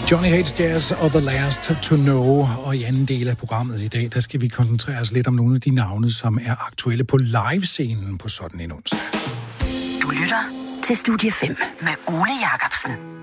Johnny Hates Jazz og The Last to Know. Og i anden del af programmet i dag, der skal vi koncentrere os lidt om nogle af de navne, som er aktuelle på livescenen på sådan en onsdag. Du lytter til Studie 5 med Ole Jacobsen.